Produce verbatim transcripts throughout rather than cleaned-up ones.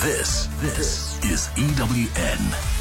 This, this is E W N.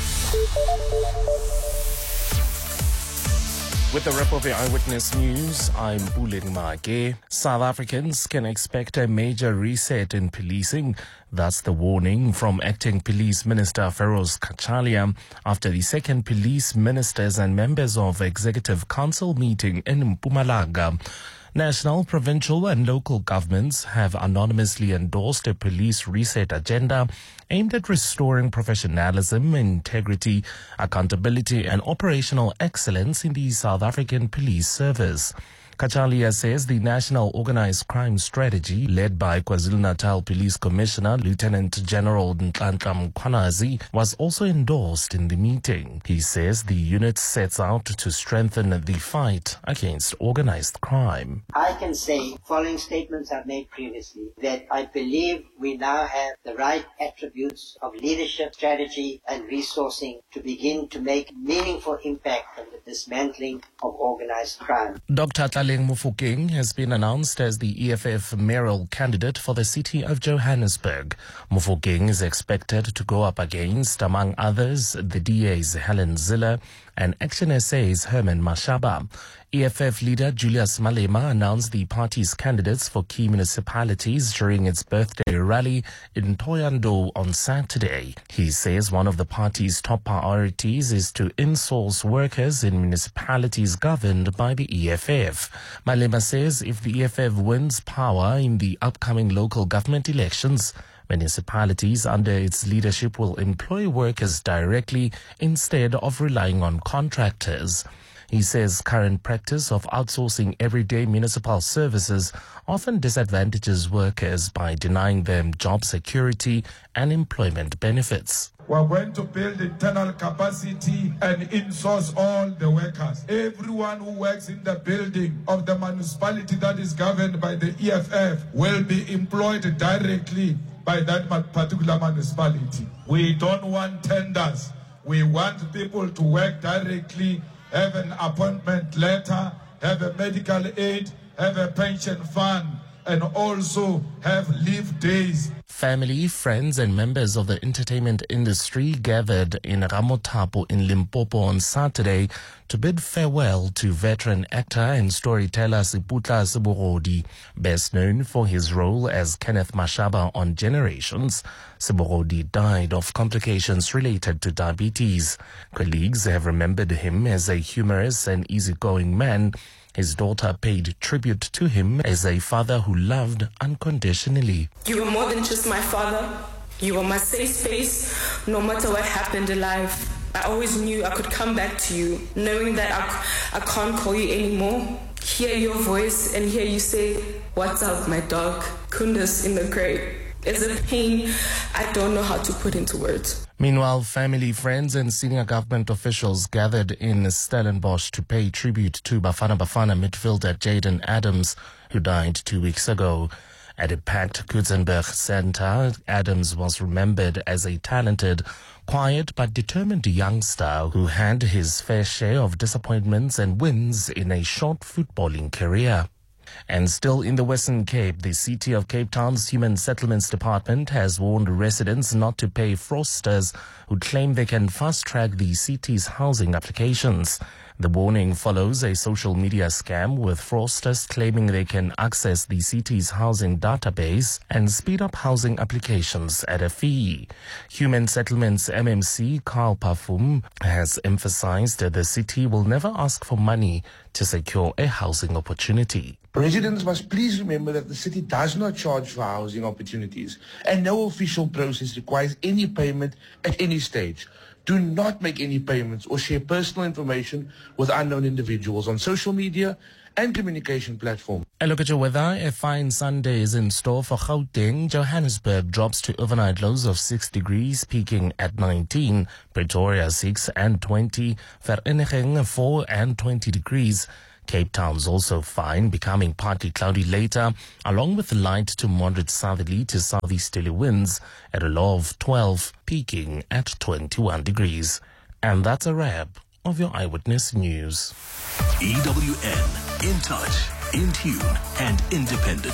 With the wrap of the Eyewitness News, I'm Bulin Mage. South Africans can expect a major reset in policing. That's the warning from Acting Police Minister Feroz Cachalia after the second Police Ministers and members of Executive Council meeting in Mpumalanga. National, provincial and local governments have anonymously endorsed a police reset agenda aimed at restoring professionalism, integrity, accountability and operational excellence in the South African police service. Cachalia says the National Organized Crime Strategy, led by KwaZulu-Natal Police Commissioner Lieutenant General Nhlanhla Mkhwanazi, was also endorsed in the meeting. He says the unit sets out to strengthen the fight against organized crime. I can say, following statements I've made previously, that I believe we now have the right attributes of leadership, strategy and resourcing to begin to make meaningful impact on the dismantling of organized crime. Doctor Tlaleng Mofokeng has been announced as the E F F mayoral candidate for the city of Johannesburg. Mofokeng is expected to go up against, among others, the D A's Helen Zille and Action S A's Herman Mashaba. E F F leader Julius Malema announced the party's candidates for key municipalities during its birthday rally in Thohoyandou on Saturday. He says one of the party's top priorities is to insource workers in municipalities governed by the E F F. Malema says if the E F F wins power in the upcoming local government elections, municipalities under its leadership will employ workers directly instead of relying on contractors. He says current practice of outsourcing everyday municipal services often disadvantages workers by denying them job security and employment benefits. We're going to build internal capacity and insource all the workers. Everyone who works in the building of the municipality that is governed by the E F F will be employed directly by that particular municipality. We don't want tenders. We want people to work directly, have an appointment letter, have a medical aid, have a pension fund, and also have leave days. Family, friends and members of the entertainment industry gathered in Ramothapo in Limpopo on Saturday to bid farewell to veteran actor and storyteller Siputla Seborodi, best known for his role as Kenneth Mashaba on Generations. Seborodi died of complications related to diabetes. Colleagues have remembered him as a humorous and easygoing man. His daughter paid tribute to him as a father who loved unconditionally. You were more than just my father. You were my safe space, no matter what happened in life. I always knew I could come back to you, knowing that I, I can't call you anymore. Hear your voice and hear you say, "What's up, my dog?" Kundus in the grave. It's a pain I don't know how to put into words. Meanwhile, family, friends and senior government officials gathered in Stellenbosch to pay tribute to Bafana Bafana midfielder Jayden Adams, who died two weeks ago. At a packed Kutzenberg Center, Adams was remembered as a talented, quiet but determined youngster who had his fair share of disappointments and wins in a short footballing career. And still in the Western Cape, the City of Cape Town's Human Settlements Department has warned residents not to pay fraudsters who claim they can fast-track the city's housing applications. The warning follows a social media scam with fraudsters claiming they can access the city's housing database and speed up housing applications at a fee. Human Settlements M M C Carl Parfum has emphasized that the city will never ask for money to secure a housing opportunity. Residents must please remember that the city does not charge for housing opportunities and no official process requires any payment at any stage. Do not make any payments or share personal information with unknown individuals on social media and communication platforms. A look at your weather. A fine Sunday is in store for Gauteng. Johannesburg drops to overnight lows of six degrees, peaking at nineteen. Pretoria six and twenty. Vereeniging four and twenty degrees. Cape Town's also fine, becoming partly cloudy later, along with light to moderate southerly to southeasterly winds at a low of twelve, peaking at twenty-one degrees. And that's a wrap of your Eyewitness News. E W N, in touch, in tune, and independent.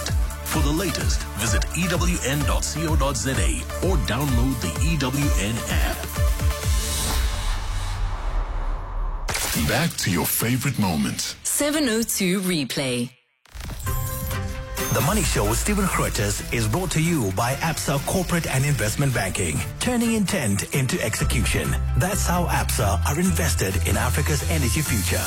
For the latest, visit E W N dot co dot za or download the E W N app. Back to your favorite moments. seven oh two Replay. The Money Show with Stephen Grootes is brought to you by Absa Corporate and Investment Banking, turning intent into execution. That's how Absa are invested in Africa's energy future.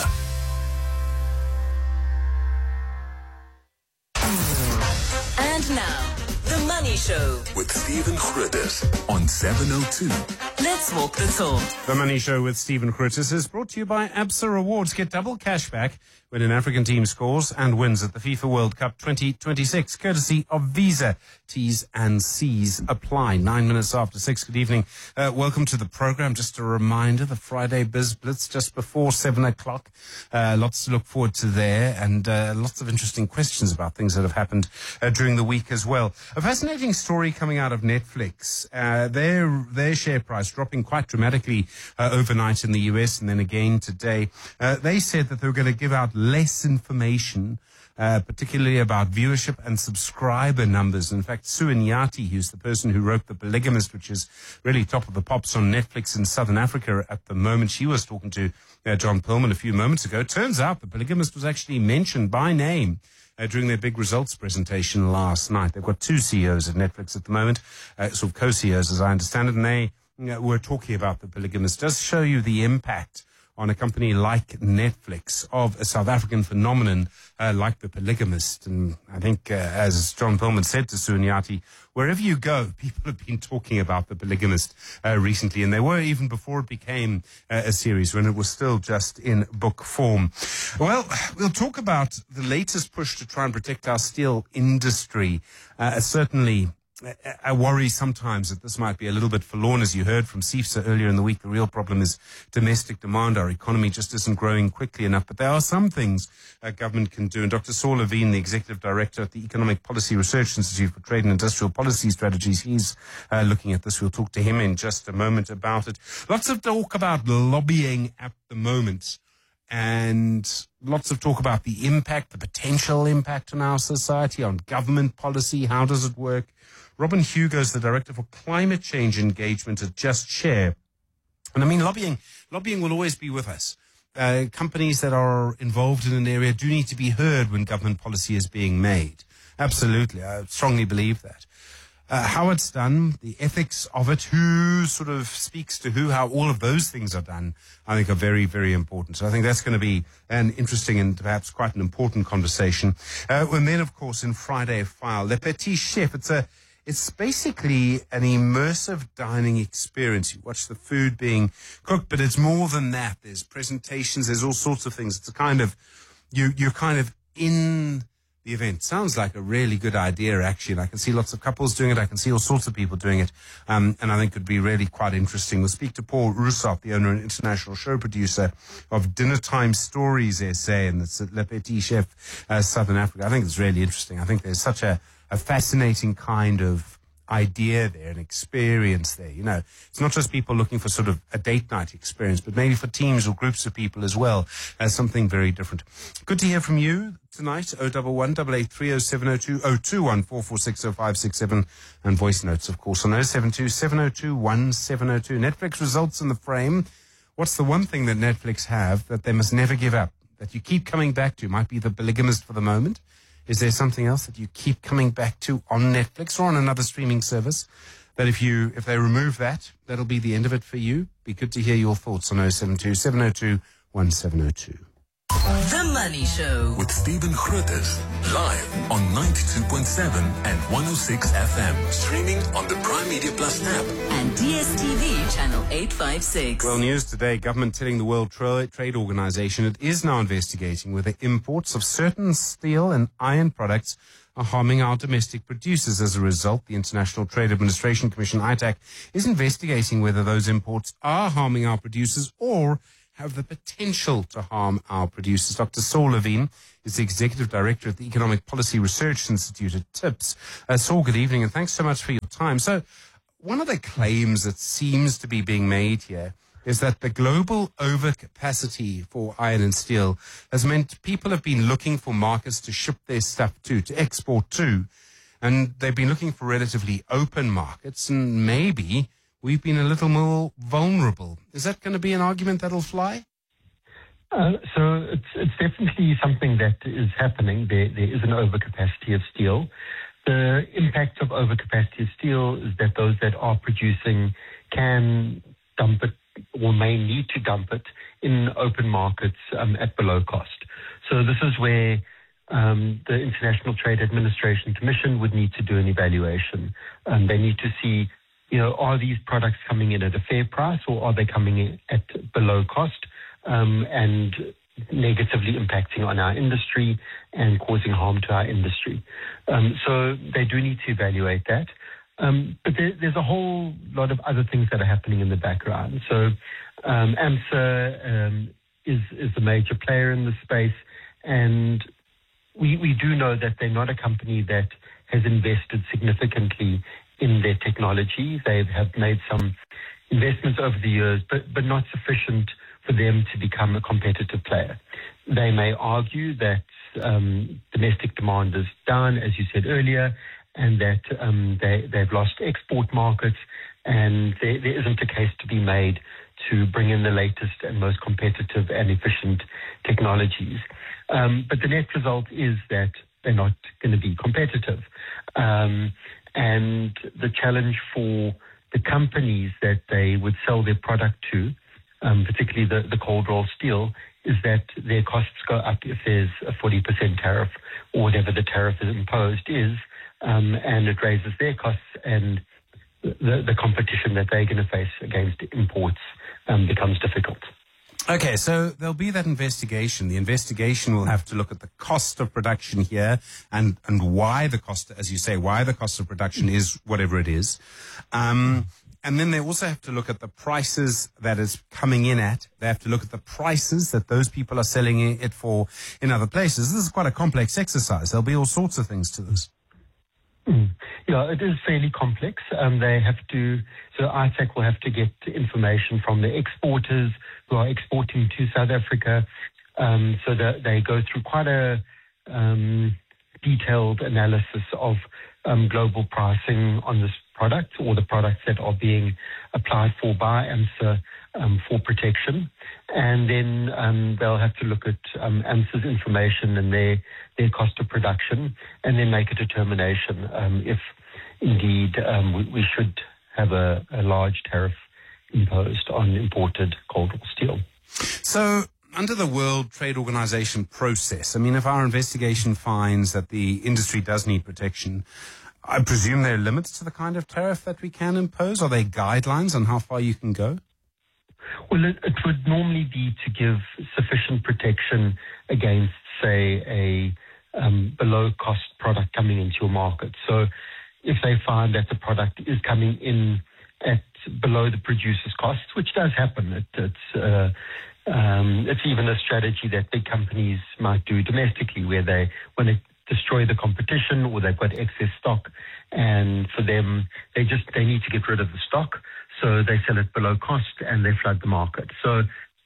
And now, The Money Show With Stephen Grootes on seven oh two. Let's walk the talk. The Money Show with Stephen Grootes is brought to you by Absa Rewards. Get double cash back when an African team scores and wins at the FIFA World Cup twenty twenty-six, courtesy of Visa. T's and C's apply. Nine minutes after six. Good evening. Uh, welcome to the program. Just a reminder, the Friday Biz Blitz just before seven o'clock. Uh, lots to look forward to there, and uh, lots of interesting questions about things that have happened uh, during the week as well. A fascinating story coming out of Netflix. Uh, their their share price dropping quite dramatically uh, overnight in the U S and then again today. Uh, they said that they were going to give out less information, uh, particularly about viewership and subscriber numbers. In fact, Sue Nyati, who's the person who wrote The Polygamist, which is really top of the pops on Netflix in Southern Africa at the moment, she was talking to uh, John Perlman a few moments ago. Turns out The Polygamist was actually mentioned by name Uh, during their big results presentation last night. They've got two C E Os at Netflix at the moment, uh, sort of co-C E Os as I understand it, and they you know, were talking about The Polygamist. It does show you the impact on a company like Netflix of a South African phenomenon uh, like The Polygamist. And I think, uh, as John Perlman said to Sue Nyati, wherever you go, people have been talking about The Polygamist uh, recently, and they were even before it became uh, a series, when it was still just in book form. Well, we'll talk about the latest push to try and protect our steel industry. Uh, certainly I worry sometimes that this might be a little bit forlorn. As you heard from CIFSA earlier in the week, the real problem is domestic demand. Our economy just isn't growing quickly enough. But there are some things uh, government can do. And Doctor Saul Levine, the Executive Director at the Economic Policy Research Institute for Trade and Industrial Policy Strategies, he's uh, looking at this. We'll talk to him in just a moment about it. Lots of talk about lobbying at the moment, and lots of talk about the impact, the potential impact on our society, on government policy. How does it work? Robin Hugo is the Director for Climate Change Engagement at Just Share. And I mean, lobbying, lobbying will always be with us. Uh, companies that are involved in an area do need to be heard when government policy is being made. Absolutely. I strongly believe that. Uh, how it's done, the ethics of it, who sort of speaks to who, how all of those things are done, I think are very, very important. So I think that's going to be an interesting and perhaps quite an important conversation. Uh, and then, of course, in Friday File, Le Petit Chef, it's a, It's basically an immersive dining experience. You watch the food being cooked, but it's more than that. There's presentations, there's all sorts of things. It's a kind of, you, you're kind of in the event. Sounds like a really good idea, actually. And I can see lots of couples doing it. I can see all sorts of people doing it. Um, and I think it would be really quite interesting. We'll speak to Paul Rousseff, the owner and international show producer of Dinner Time Stories S A, and it's at Le Petit Chef, uh, Southern Africa. I think it's really interesting. I think there's such a, a fascinating kind of idea there, an experience there. You know, it's not just people looking for sort of a date night experience, but maybe for teams or groups of people as well, as something very different. Good to hear from you tonight. oh one one, eight eight three, oh seven oh two, oh two one, four four six, oh five six seven, and voice notes, of course, on oh seven two, seven oh two, one seven oh two. Netflix results in the frame. What's the one thing that Netflix have that they must never give up, that you keep coming back to? Might be The Polygamist for the moment. Is there something else that you keep coming back to on Netflix or on another streaming service that if you if they remove that, that'll be the end of it for you? Be good to hear your thoughts on oh seven two, seven oh two, one seven oh two. The Money Show with Stephen Grootes, live on ninety-two point seven and one oh six F M, streaming on the Prime Media Plus app and D S T V channel eight five six. Well, news today, government telling the World Tra- Trade Organization it is now investigating whether imports of certain steel and iron products are harming our domestic producers. As a result, the International Trade Administration Commission, I T A C, is investigating whether those imports are harming our producers or have the potential to harm our producers. Doctor Saul Levine is the Executive Director at the Economic Policy Research Institute at TIPS. Uh, Saul, good evening, and thanks so much for your time. So one of the claims that seems to be being made here is that the global overcapacity for iron and steel has meant people have been looking for markets to ship their stuff to, to export to, and they've been looking for relatively open markets, and maybe we've been a little more vulnerable. Is that going to be an argument that'll fly? Uh, so it's, it's definitely something that is happening. There, there is an overcapacity of steel. The impact of overcapacity of steel is that those that are producing can dump it or may need to dump it in open markets um, at below cost. So this is where um, the International Trade Administration Commission would need to do an evaluation. Um, they need to see, you know, are these products coming in at a fair price, or are they coming in at below cost um, and negatively impacting on our industry and causing harm to our industry. Um, so they do need to evaluate that. Um, but there, there's a whole lot of other things that are happening in the background. So um, AMSA um, is, is the major player in the space, and we, we do know that they're not a company that has invested significantly in their technology. They have made some investments over the years, but, but not sufficient for them to become a competitive player. They may argue that um, domestic demand is down, as you said earlier, and that um, they, they've lost export markets, and there, there isn't a case to be made to bring in the latest and most competitive and efficient technologies. Um, but the net result is that they're not going to be competitive. Um, and the challenge for the companies that they would sell their product to, Um, particularly the, the cold roll steel, is that their costs go up if there's a forty percent tariff or whatever the tariff is imposed is, um, and it raises their costs, and the, the competition that they're going to face against imports um, becomes difficult. Okay, so there'll be that investigation. The investigation will have to look at the cost of production here and, and why the cost, as you say, why the cost of production is whatever it is. Um, And then they also have to look at the prices that it's coming in at. They have to look at the prices that those people are selling it for in other places. This is quite a complex exercise. There'll be all sorts of things to this. Mm. Yeah, it is fairly complex. Um, they have to, so I TAC will have to get information from the exporters who are exporting to South Africa. Um, so that they go through quite a um, detailed analysis of um, global pricing on this product, or the products that are being applied for by AMSA um, for protection. And then um, they'll have to look at um, AMSA's information and their, their cost of production, and then make a determination um, if indeed um, we, we should have a, a large tariff imposed on imported cold roll steel. So under the World Trade Organization process, I mean, if our investigation finds that the industry does need protection, I presume there are limits to the kind of tariff that we can impose? Are there guidelines on how far you can go? Well, it, it would normally be to give sufficient protection against, say, a um, below-cost product coming into your market. So if they find that the product is coming in at below the producer's costs, which does happen, it, it's, uh, um, it's even a strategy that big companies might do domestically, where they, when they destroy the competition, or they've got excess stock, and for them, they just they need to get rid of the stock, so they sell it below cost and they flood the market. So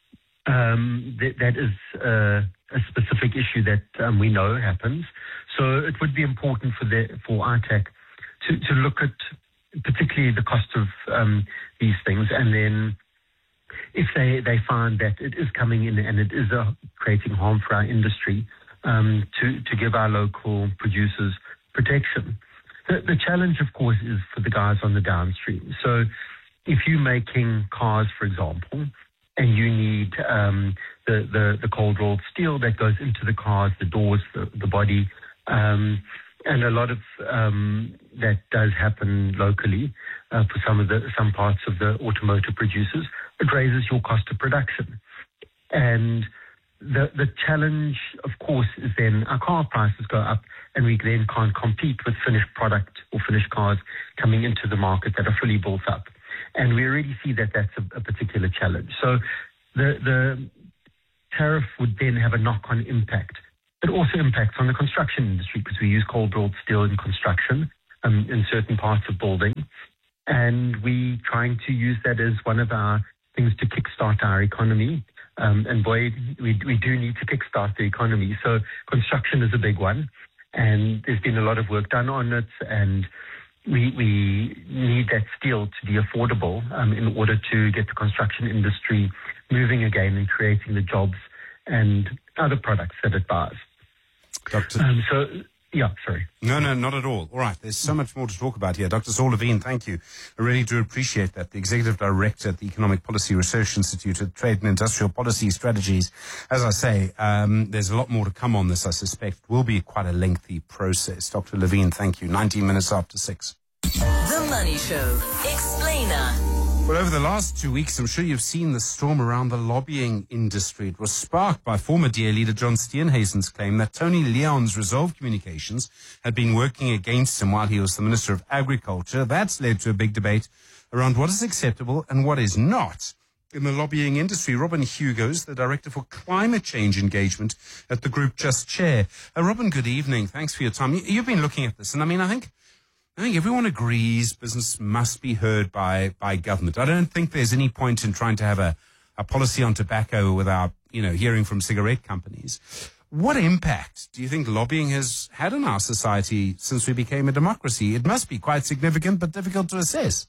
um, th- that is uh, a specific issue that um, we know happens. So it would be important for the for I TAC to, to look at particularly the cost of um, these things, and then if they, they find that it is coming in and it is uh, creating harm for our industry, Um, to, to give our local producers protection. The, the challenge, of course, is for the guys on the downstream. So if you're making cars, for example, and you need um, the, the, the cold-rolled steel that goes into the cars, the doors, the, the body, um, and a lot of um, that does happen locally uh, for some of the some parts of the automotive producers, it raises your cost of production. And The, the challenge, of course, is then our car prices go up, and we then can't compete with finished product or finished cars coming into the market that are fully built up. And we already see that that's a, a particular challenge. So the, the tariff would then have a knock-on impact. It also impacts on the construction industry, because we use cold-rolled steel in construction um, in certain parts of building. And we're trying to use that as one of our things to kickstart our economy. Um, and boy, we, we do need to kickstart the economy. So construction is a big one. and there's been a lot of work done on it, and we, we need that steel to be affordable um, in order to get the construction industry moving again and creating the jobs and other products that it buys. Doctor Um, so, yeah, sorry. No, no, not at all. All right, there's so much more to talk about here. Doctor Saul Levine, thank you. I really do appreciate that. The Executive Director at the Economic Policy Research Institute at Trade and Industrial Policy Strategies. As I say, um, there's a lot more to come on this, I suspect. It will be quite a lengthy process. Doctor Levine, thank you. nineteen minutes after six. The Money Show. Explainer. Well, over the last two weeks, I'm sure you've seen the storm around the lobbying industry. It was sparked by former D A leader John Steenhuisen's claim that Tony Leon's Resolve Communications had been working against him while he was the Minister of Agriculture. That's led to a big debate around what is acceptable and what is not in the lobbying industry. Robin Hugo's the Director for Climate Change Engagement at the Group Just Chair. Uh, Robin, good evening. Thanks for your time. You, you've been looking at this, and I mean, I think... I think everyone agrees business must be heard by, by government. I don't think there's any point in trying to have a, a policy on tobacco without, you know, hearing from cigarette companies. What impact do you think lobbying has had on our society since we became a democracy? It must be quite significant, but difficult to assess.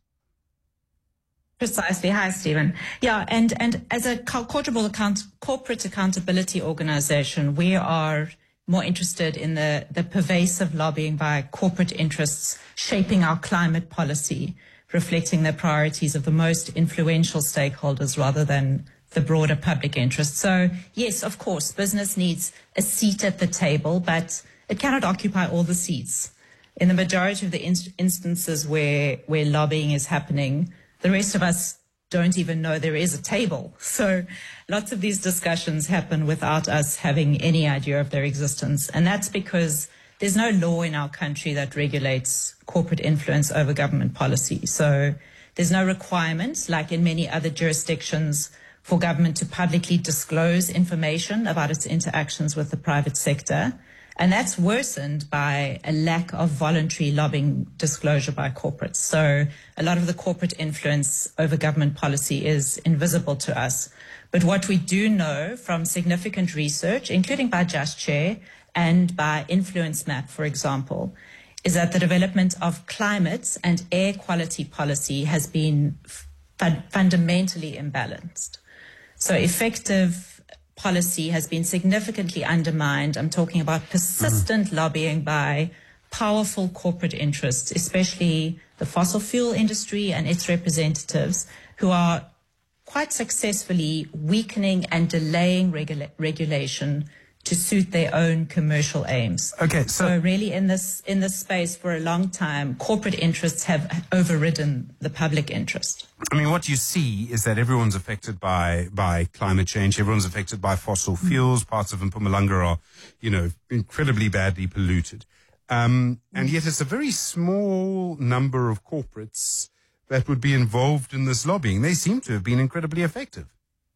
Precisely. Hi, Stephen. Yeah, and, and as a corporate, account, corporate accountability organization, we are more interested in the, the pervasive lobbying by corporate interests shaping our climate policy, reflecting the priorities of the most influential stakeholders rather than the broader public interest. So, yes, of course, business needs a seat at the table, but it cannot occupy all the seats. In the majority of the inst- instances where, where lobbying is happening, the rest of us don't even know there is a table. So lots of these discussions happen without us having any idea of their existence. And that's because there's no law in our country that regulates corporate influence over government policy. So there's no requirement, like in many other jurisdictions, for government to publicly disclose information about its interactions with the private sector. And that's worsened by a lack of voluntary lobbying disclosure by corporates. So a lot of the corporate influence over government policy is invisible to us. But what we do know from significant research, including by Just Share and by Influence Map, for example, is that the development of climate and air quality policy has been fun- fundamentally imbalanced. So effective policy has been significantly undermined. I'm talking about persistent mm-hmm. lobbying by powerful corporate interests, especially the fossil fuel industry and its representatives, who are quite successfully weakening and delaying regula- regulation to suit their own commercial aims. Okay, so, so really in this in this space for a long time, corporate interests have overridden the public interest. I mean, what you see is that everyone's affected by by climate change. Everyone's affected by fossil fuels. Mm. Parts of Mpumalanga are, you know, incredibly badly polluted. Um, and yet it's a very small number of corporates that would be involved in this lobbying. They seem to have been incredibly effective.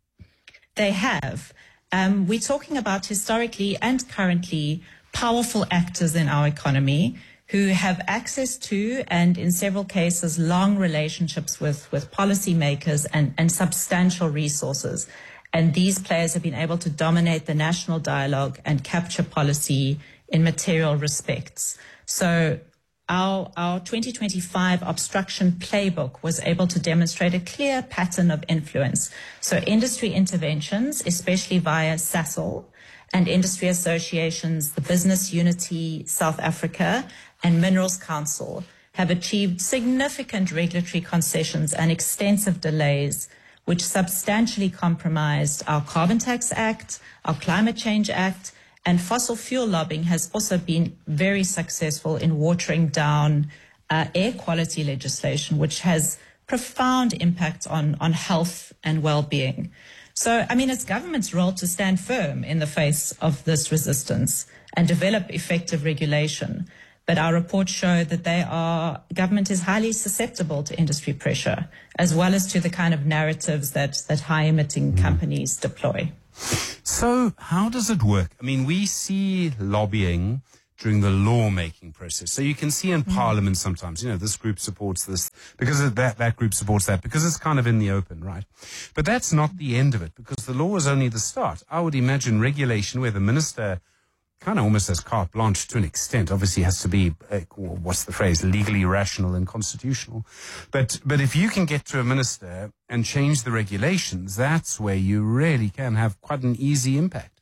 They have. Um, we're talking about historically and currently powerful actors in our economy who have access to and in several cases long relationships with, with policymakers and, and substantial resources. And these players have been able to dominate the national dialogue and capture policy in material respects. So Our, our twenty twenty-five obstruction playbook was able to demonstrate a clear pattern of influence. So industry interventions, especially via SASL and industry associations, the Business Unity South Africa and Minerals Council, have achieved significant regulatory concessions and extensive delays, which substantially compromised our Carbon Tax Act, our Climate Change Act, and fossil fuel lobbying has also been very successful in watering down uh, air quality legislation, which has profound impact on, on health and well-being. So, I mean, it's government's role to stand firm in the face of this resistance and develop effective regulation. But our reports show that they are, government is highly susceptible to industry pressure, as well as to the kind of narratives that, that high-emitting mm. companies deploy. So how does it work? I mean, we see lobbying during the lawmaking process. So you can see in mm. Parliament sometimes, you know, this group supports this because of that, that group supports that, because it's kind of in the open, right? But that's not the end of it, because the law is only the start. I would imagine regulation where the minister kind of almost has carte blanche to an extent. Obviously, has to be, uh, what's the phrase, legally rational and constitutional. But but if you can get to a minister and change the regulations, that's where you really can have quite an easy impact.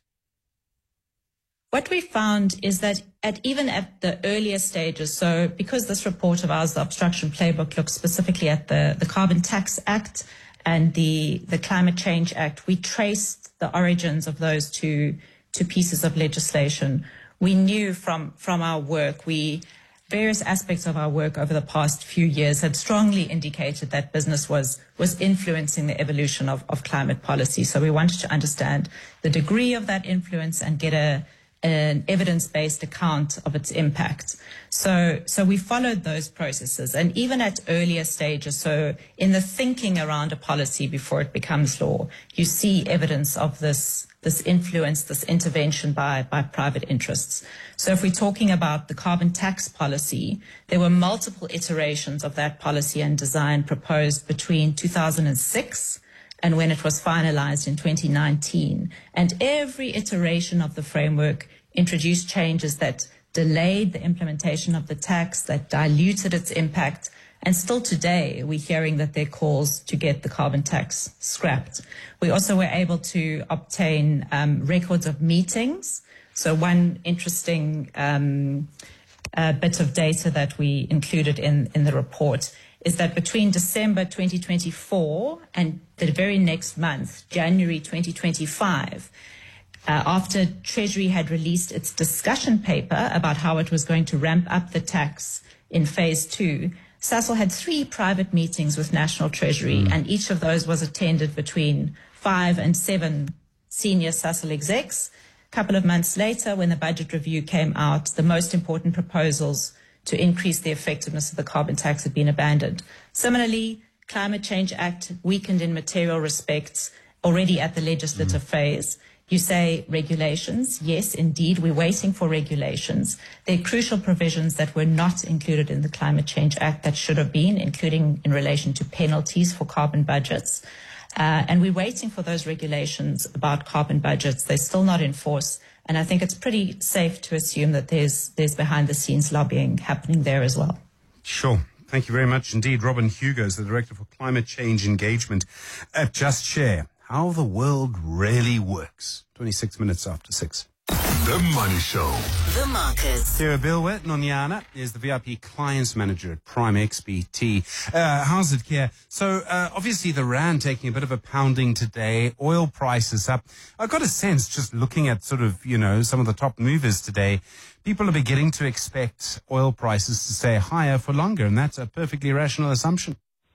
What we found is that at even at the earlier stages, so because this report of ours, the Obstruction Playbook, looks specifically at the, the Carbon Tax Act and the, the Climate Change Act, we traced the origins of those two two pieces of legislation. We knew from, from our work, we various aspects of our work over the past few years had strongly indicated that business was was influencing the evolution of, of climate policy. So we wanted to understand the degree of that influence and get a an evidence-based account of its impact. So, so we followed those processes, and even at earlier stages, so in the thinking around a policy before it becomes law, you see evidence of this, this influence, this intervention by, by private interests. So if we're talking about the carbon tax policy, there were multiple iterations of that policy and design proposed between two thousand six and when it was finalized in twenty nineteen. And every iteration of the framework introduced changes that delayed the implementation of the tax, that diluted its impact. And still today, we're hearing that there are calls to get the carbon tax scrapped. We also were able to obtain um, records of meetings. So one interesting um, uh, bit of data that we included in, in the report is that between December twenty twenty-four and the very next month, January twenty twenty-five, uh, after Treasury had released its discussion paper about how it was going to ramp up the tax in phase two, Sasol had three private meetings with National Treasury, mm. and each of those was attended between five and seven senior Sasol execs. A couple of months later, when the budget review came out, the most important proposals to increase the effectiveness of the carbon tax had been abandoned. Similarly, Climate Change Act weakened in material respects already at the legislative mm. phase. You say regulations. Yes, indeed, we're waiting for regulations. There are crucial provisions that were not included in the Climate Change Act that should have been, including in relation to penalties for carbon budgets. Uh, and we're waiting for those regulations about carbon budgets. They're still not in force. And I think it's pretty safe to assume that there's there's behind-the-scenes lobbying happening there as well. Sure. Thank you very much indeed. Robin Hugo is the Director for Climate Change Engagement at Just Share. How the world really works. twenty-six minutes after six. The Money Show. The Markets. Here, Bill Nonyana is the V I P Clients Manager at Prime X B T. Uh, how's it here? So, uh, obviously the Rand taking a bit of a pounding today. Oil prices up. I've got a sense, just looking at sort of, you know, some of the top movers today, people are beginning to expect oil prices to stay higher for longer, and that's a perfectly rational assumption.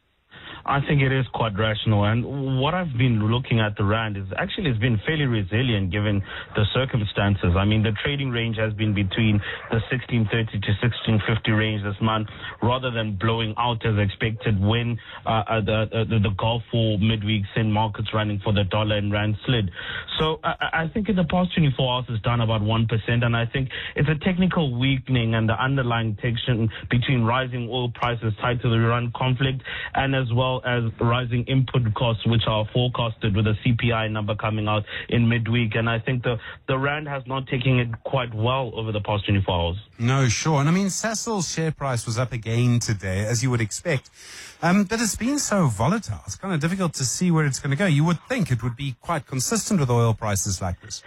I think it is quite rational, and what I've been looking at the Rand is actually it's been fairly resilient given the circumstances. I mean, the trading range has been between the sixteen thirty to sixteen fifty range this month, rather than blowing out as expected when uh, the, the the Gulf War midweek sent markets running for the dollar and Rand slid. So I, I think in the past twenty-four hours it's done about one percent, and I think it's a technical weakening and the underlying tension between rising oil prices tied to the Iran conflict and as well as rising input costs, which are forecasted with a C P I number coming out in midweek. And I think the, the Rand has not taken it quite well over the past twenty-four hours. No, sure. And I mean, Sasol's share price was up again today, as you would expect. Um, but it's been so volatile. It's kind of difficult to see where it's going to go. You would think it would be quite consistent with oil prices like this.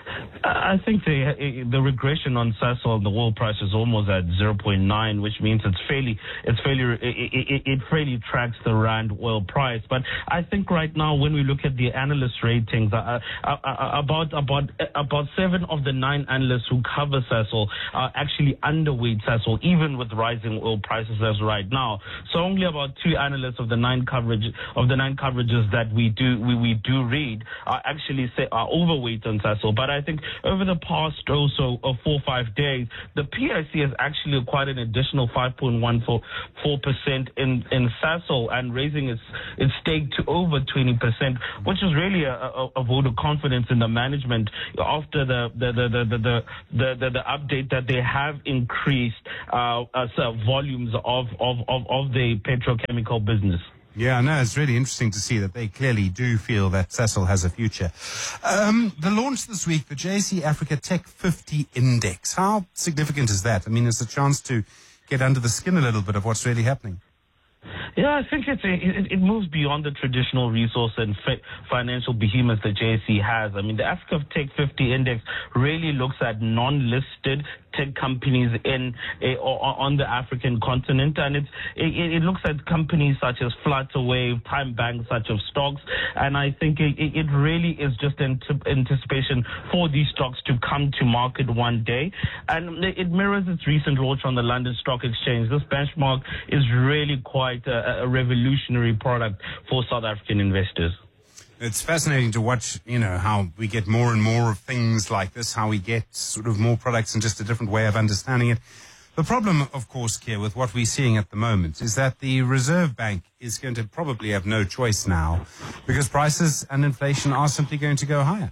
I think the the regression on Sasol, the oil price is almost at zero point nine, which means it's fairly it's fairly it, it, it fairly tracks the Rand oil price. But I think right now, when we look at the analyst ratings, uh, uh, uh, about about about seven of the nine analysts who cover Sasol are actually underweight Sasol, even with rising oil prices as right now. So only about two analysts of the nine coverage of the nine coverages that we do we, we do read are actually say are overweight on Sasol. But I think over the past also uh, four or five days, the P I C has actually acquired an additional five point one four percent in, in Sasol and raising its its stake to over twenty percent, which is really a, a, a vote of confidence in the management after the the the the the, the, the, the, the update that they have increased uh, uh, volumes of, of, of, of the petrochemical business. Yeah, no, it's really interesting to see that they clearly do feel that Sasol has a future. Um, the launch this week, the J S E Africa Tech fifty Index. How significant is that? I mean, it's a chance to get under the skin a little bit of what's really happening. Yeah, I think it's a, it, it moves beyond the traditional resource and fi- financial behemoth that J S E has. I mean, the Africa Tech fifty Index really looks at non-listed tech companies in a, on the African continent, and it's, it, it looks at companies such as Flutterwave, Time Bank, such as stocks, and I think it, it really is just antip- anticipation for these stocks to come to market one day, and it mirrors its recent launch on the London Stock Exchange. This benchmark is really quite a, a revolutionary product for South African investors. It's fascinating to watch, you know, how we get more and more of things like this, how we get sort of more products and just a different way of understanding it. The problem, of course, Keir, with what we're seeing at the moment is that the Reserve Bank is going to probably have no choice now because prices and inflation are simply going to go higher.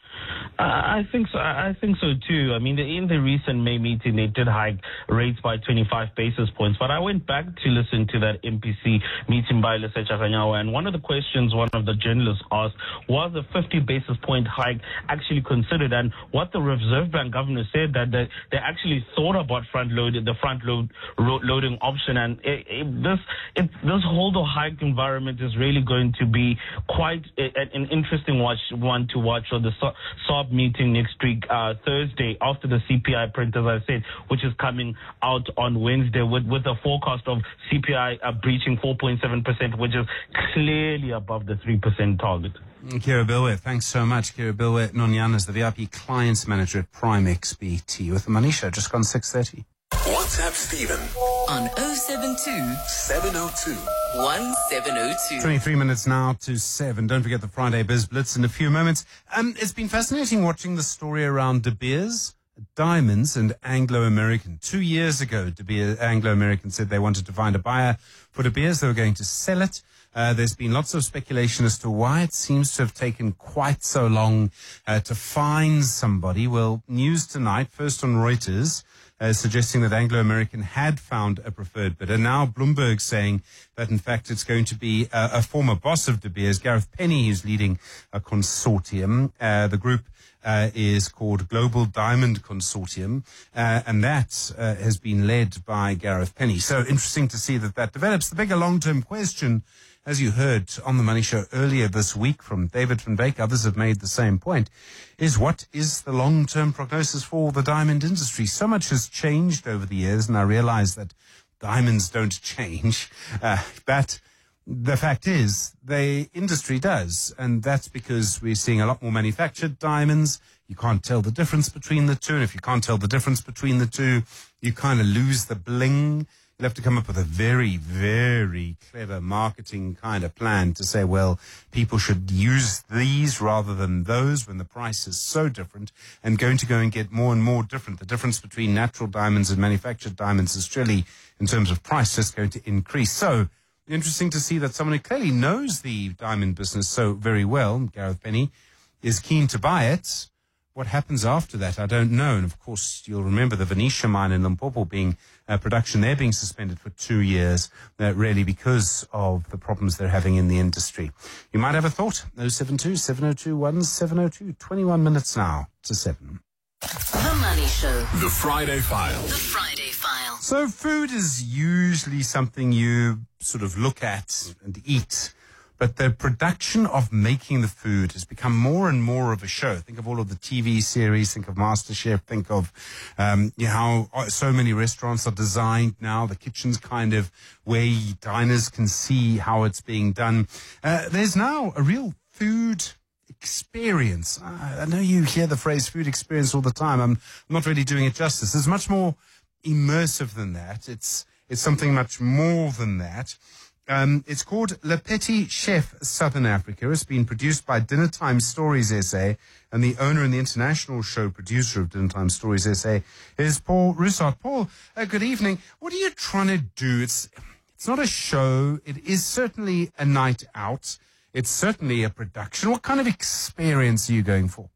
Uh, I think so. I think so too. I mean, in the recent May meeting, they did hike rates by twenty-five basis points. But I went back to listen to that M P C meeting by Lesetja Kganyawa, and one of the questions one of the journalists asked was a fifty basis point hike actually considered? And what the Reserve Bank governor said that they, they actually thought about front loading the front load ro- loading option, and it, it, this it, this hold or hike environment is really going to be quite a, an interesting watch one to watch on the S A B meeting next week, uh, Thursday, after the C P I print, as I said, which is coming out on Wednesday, with, with a forecast of C P I uh, breaching four point seven percent, which is clearly above the three percent target. Kira Bilwe, thanks so much. Kira Bilwe Nonyana is the V I P Clients Manager at Prime X B T with the Money Show, just gone six thirty. WhatsApp Stephen on oh seven two, seven oh two, one seven oh two. twenty-three minutes now to seven. Don't forget the Friday Biz Blitz in a few moments. Um, it's been fascinating watching the story around De Beers, Diamonds and Anglo American. Two years ago, De Beers, Anglo American said they wanted to find a buyer for De Beers. They were going to sell it. Uh, there's been lots of speculation as to why it seems to have taken quite so long uh, to find somebody. Well, news tonight, first on Reuters, Uh, suggesting that Anglo American had found a preferred bidder. Now Bloomberg saying that in fact it's going to be a, a former boss of De Beers, Gareth Penny, who's leading a consortium. Uh, the group uh, is called Global Diamond Consortium, uh, and that uh, has been led by Gareth Penny. So interesting to see that that develops. The bigger long-term question, as you heard on the Money Show earlier this week from David van Beek, others have made the same point, is what is the long-term prognosis for the diamond industry? So much has changed over the years, and I realize that diamonds don't change, uh, but the fact is the industry does, and that's because we're seeing a lot more manufactured diamonds. You can't tell the difference between the two, and if you can't tell the difference between the two, you kind of lose the bling. You'll have to come up with a very, very clever marketing kind of plan to say, well, people should use these rather than those when the price is so different, and going to go and get more and more different. The difference between natural diamonds and manufactured diamonds is really, in terms of price, just going to increase. So interesting to see that someone who clearly knows the diamond business so very well, Gareth Penny, is keen to buy it. What happens after that, I don't know. And, of course, you'll remember the Venetia mine in Limpopo being uh, production there being suspended for two years, uh, really because of the problems they're having in the industry. You might have a thought. oh seven two, seven oh two, one seven oh two. twenty-one minutes now to seven. The Money Show. The Friday File. The Friday File. So food is usually something you sort of look at and eat, but the production of making the food has become more and more of a show. Think of all of the T V series, think of MasterChef, think of um, you know, how so many restaurants are designed now. The kitchen's kind of where diners can see how it's being done. Uh, there's now a real food experience. I know you hear the phrase food experience all the time. I'm not really doing it justice. It's much more immersive than that. It's, it's something much more than that. Um, it's called Le Petit Chef Southern Africa. It's been produced by Dinner Time Stories S A, and the owner and the international show producer of Dinner Time Stories S A is Paul Roussard. Paul, uh, good evening. What are you trying to do? It's, it's not a show. It is certainly a night out. It's certainly a production. What kind of experience are you going for?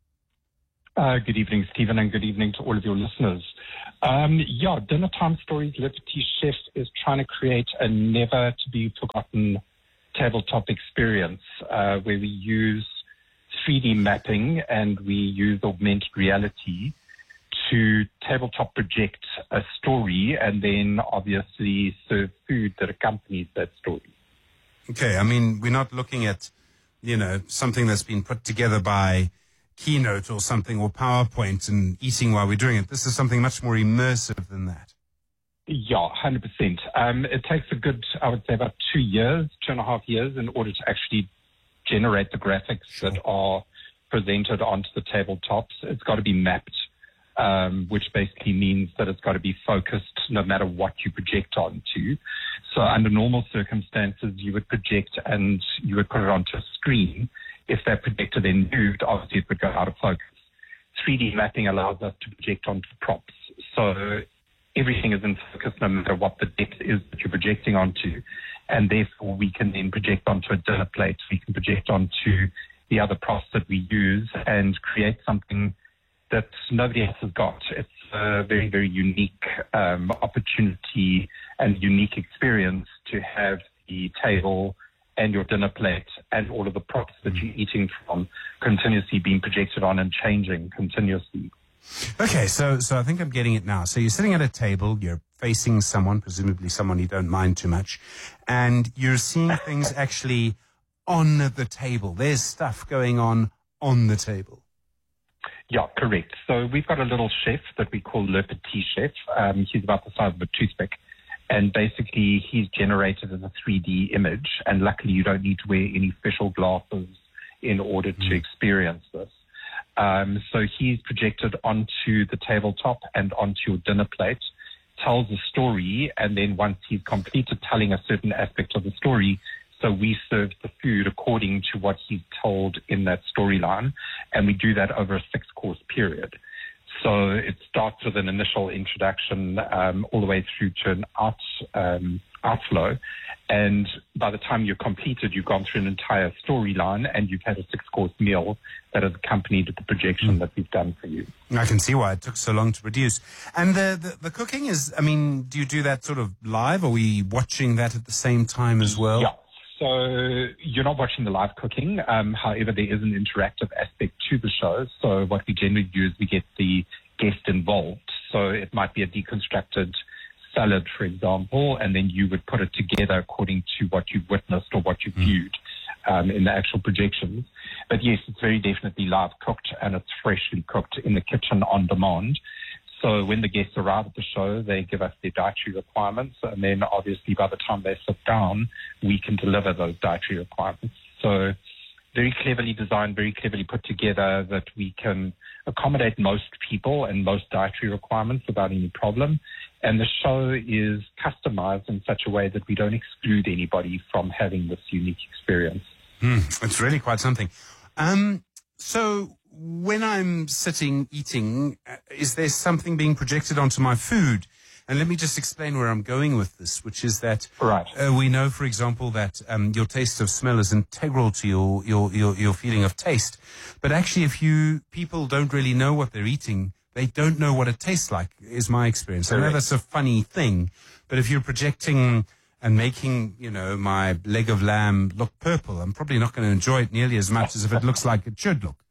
Uh, good evening, Stephen, and good evening to all of your listeners. Um, yeah, Dinner Time Stories, Le Petit Chef is trying to create a never-to-be-forgotten tabletop experience uh, where we use three D mapping and we use augmented reality to tabletop project a story and then obviously serve food that accompanies that story. Okay, I mean, we're not looking at, you know, something that's been put together by Keynote or something or PowerPoint and eating while we're doing it. This is something much more immersive than that. Yeah, one hundred percent. Um, it takes a good, I would say, about two years, two and a half years in order to actually generate the graphics sure. that are presented onto the tabletops. It's got to be mapped, um, which basically means that it's got to be focused no matter what you project onto. So under normal circumstances, you would project and you would put it onto a screen. If that projector then moved, obviously it would go out of focus. three D mapping allows us to project onto props. So everything is in focus no matter what the depth is that you're projecting onto. And therefore, we can then project onto a dinner plate. We can project onto the other props that we use and create something that nobody else has got. It's a very, very unique um, opportunity and unique experience to have the table and your dinner plate and all of the props that you're eating from continuously being projected on and changing continuously. Okay, so so I think I'm getting it now. So you're sitting at a table, you're facing someone, presumably someone you don't mind too much, and you're seeing things actually on the table. There's stuff going on on the table. Yeah, correct. So we've got a little chef that we call Le Petit Chef. Um, he's about the size of a toothpick. And basically, he's generated as a three D image. And luckily, you don't need to wear any special glasses in order to experience this. Um, so he's projected onto the tabletop and onto your dinner plate, tells a story, and then once he's completed telling a certain aspect of the story, so we serve the food according to what he's told in that storyline, and we do that over a six-course period. So it starts with an initial introduction um, all the way through to an out, um, outflow. And by the time you're completed, you've gone through an entire storyline and you've had a six-course meal that has accompanied the projection mm. that we've done for you. I can see why it took so long to produce. And the, the, the cooking is, I mean, do you do that sort of live? Or are we watching that at the same time as well? Yeah. So you're not watching the live cooking. Um, however, there is an interactive aspect to the show. So what we generally do is we get the guest involved. So it might be a deconstructed salad, for example, and then you would put it together according to what you've witnessed or what you've mm. viewed um, in the actual projections. But yes, it's very definitely live cooked and it's freshly cooked in the kitchen on demand. So when the guests arrive at the show, they give us their dietary requirements, and then obviously by the time they sit down, we can deliver those dietary requirements. So very cleverly designed, very cleverly put together that we can accommodate most people and most dietary requirements without any problem. And the show is customized in such a way that we don't exclude anybody from having this unique experience. Mm, it's really quite something. Um, so when I'm sitting eating, uh, is there something being projected onto my food? And let me just explain where I'm going with this, which is that right. uh, we know, for example, that um, your taste of smell is integral to your, your, your, your feeling of taste. But actually, if you people don't really know what they're eating, they don't know what it tastes like, is my experience. Correct. I know that's a funny thing, but if you're projecting and making, you know, my leg of lamb look purple, I'm probably not going to enjoy it nearly as much as if it looks like it should look.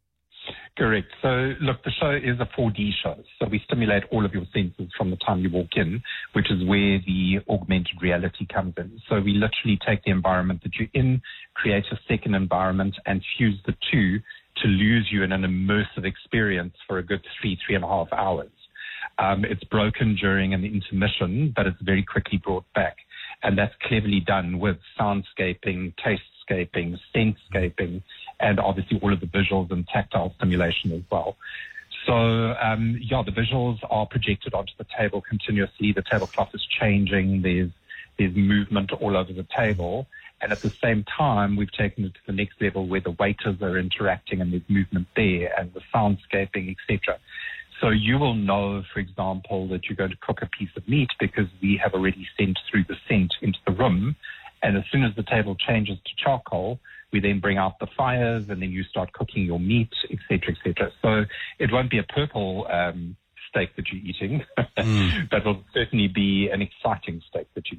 Correct. So, look, the show is a four D show. So we stimulate all of your senses from the time you walk in, which is where the augmented reality comes in. So we literally take the environment that you're in, create a second environment, and fuse the two to lose you in an immersive experience for a good three, three and a half hours. Um, it's broken during an intermission, but it's very quickly brought back. And that's cleverly done with soundscaping, tastescaping, scentscaping, and obviously all of the visuals and tactile stimulation as well. So, um, yeah, the visuals are projected onto the table continuously. The tablecloth is changing. There's, there's movement all over the table. And at the same time, we've taken it to the next level where the waiters are interacting and there's movement there and the soundscaping, et cetera. So you will know, for example, that you're going to cook a piece of meat because we have already sent through the scent into the room. And as soon as the table changes to charcoal, we then bring out the fires and then you start cooking your meat, et cetera, et cetera. So it won't be a purple um, steak that you're eating, mm. but it'll certainly be an exciting steak that you're eating.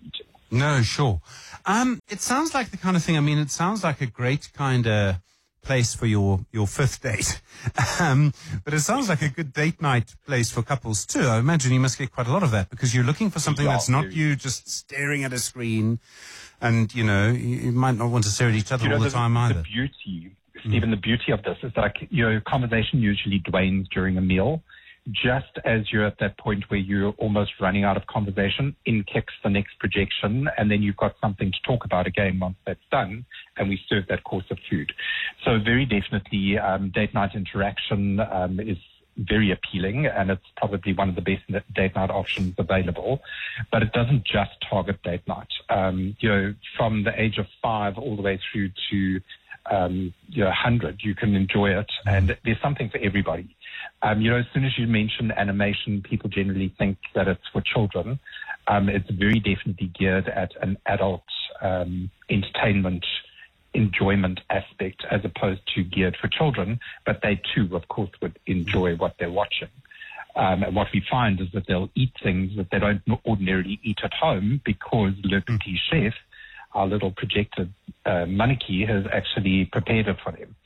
No, sure. Um, it sounds like the kind of thing, I mean, it sounds like a great kind of place for your, your fifth date. Um, but it sounds like a good date night place for couples too. I imagine you must get quite a lot of that because you're looking for something Yeah, that's not very. you just staring at a screen and, you know, you, you might not want to stare at each other You know, all the, the time either. The beauty, Stephen, the beauty of this is like, you know, conversation usually dwanes during a meal. Just as you're at that point where you're almost running out of conversation, in kicks the next projection, and then you've got something to talk about again once that's done, and we serve that course of food. So very definitely um, date night interaction um, is very appealing, and it's probably one of the best date night options available. But it doesn't just target date night. Um, you know, from the age of five all the way through to um, you know, one hundred, you can enjoy it, and there's something for everybody. Um, you know, as soon as you mention animation, people generally think that it's for children. Um, it's very definitely geared at an adult um, entertainment enjoyment aspect as opposed to geared for children, but they too, of course, would enjoy what they're watching. Um, and what we find is that they'll eat things that they don't ordinarily eat at home because Le Petit Chef, our little projected uh, mannequin, has actually prepared it for them.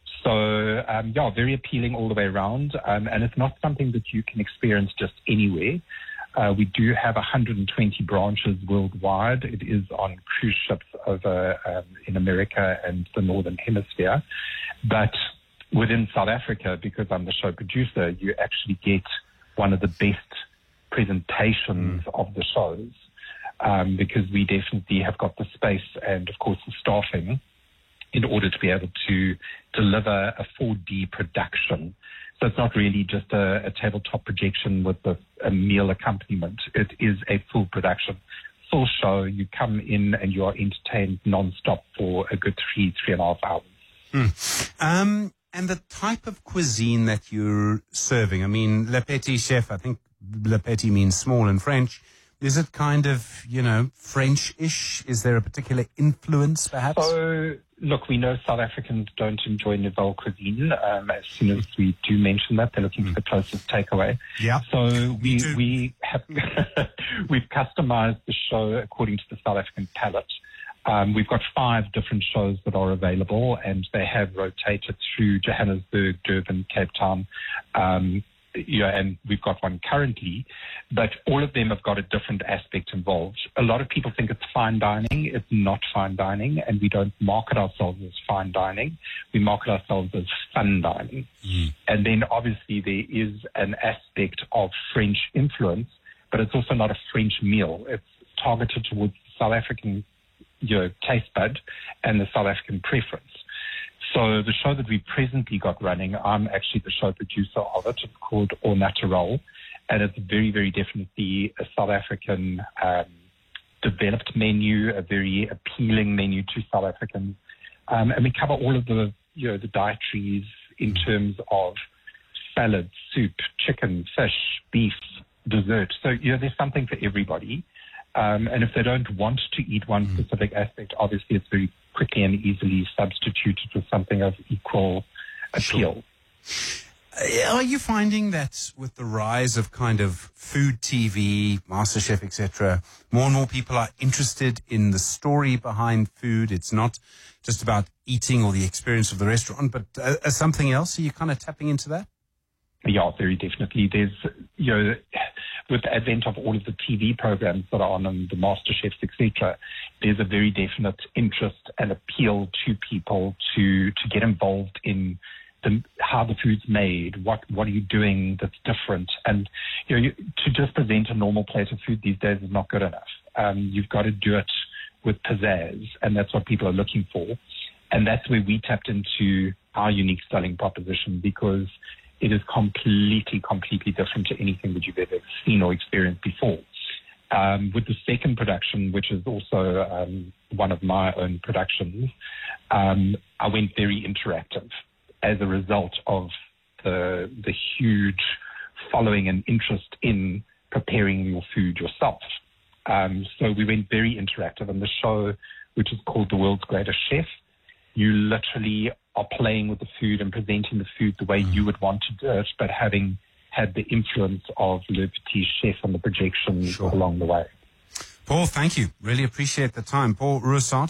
So, um, yeah, very appealing all the way around. Um, and it's not something that you can experience just anywhere. Uh, we do have one hundred twenty branches worldwide. It is on cruise ships over um, in America and the Northern Hemisphere. But within South Africa, because I'm the show producer, you actually get one of the best presentations mm. of the shows um, because we definitely have got the space and, of course, the staffing in order to be able to deliver a four D production. So it's not really just a, a tabletop projection with a, a meal accompaniment. It is a full production, full show. You come in and you are entertained non-stop for a good three, three and a half hours. Mm. Um, and the type of cuisine that you're serving, I mean, Le Petit Chef, I think Le Petit means small in French. Is it kind of, you know, French-ish? Is there a particular influence, perhaps? So, look, we know South Africans don't enjoy Nouvelle cuisine. Um, as soon as we do mention that, they're looking mm. for the closest takeaway. Yeah. So we we have we've customized the show according to the South African palate. Um, we've got five different shows that are available, and they have rotated through Johannesburg, Durban, Cape Town. Um, Yeah, and we've got one currently, but all of them have got a different aspect involved. A lot of people think it's fine dining. It's not fine dining, and we don't market ourselves as fine dining. We market ourselves as fun dining. Mm. And then obviously there is an aspect of French influence, but it's also not a French meal. It's targeted towards the South African, you know, taste bud and the South African preference. So the show that we presently got running, I'm actually the show producer of it. It's called Au Naturel, and it's very, very definitely a South African um, developed menu, a very appealing menu to South Africans. Um, and we cover all of the, you know, the dietaries in terms of salad, soup, chicken, fish, beef, dessert. So, you know, there's something for everybody. Um, and if they don't want to eat one mm. specific aspect, obviously it's very quickly and easily substituted with something of equal appeal. Sure. Are you finding that with the rise of kind of food T V, MasterChef, et cetera, more and more people are interested in the story behind food? It's not just about eating or the experience of the restaurant, but uh, uh, something else? Are you kind of tapping into that? Yeah, very definitely. There's, you know, with the advent of all of the T V programs that are on and the MasterChefs, et cetera, there's a very definite interest and appeal to people to to get involved in the, how the food's made, what what are you doing that's different. And, you know, you, to just present a normal plate of food these days is not good enough. Um, you've got to do it with pizzazz, and that's what people are looking for. And that's where we tapped into our unique selling proposition, because it is completely, completely different to anything that you've ever seen or experienced before. Um, with the second production, which is also um, one of my own productions, um, I went very interactive as a result of the the huge following and interest in preparing your food yourself. Um, so we went very interactive, and the show, which is called The World's Greatest Chef, you literally are playing with the food and presenting the food the way you would want to do it, but having had the influence of Le Petit Chef on the projection sure. along the way. Paul, thank you. Really appreciate the time. Paul Roussat